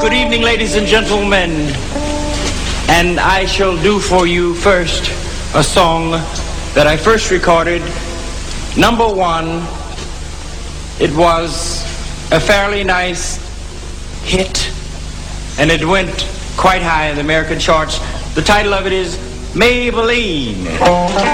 Good evening, ladies and gentlemen. And I shall do for you first a song that I first recorded. Number one, it was a fairly nice hit, and it went quite high in the American charts. The title of it is Maybelline.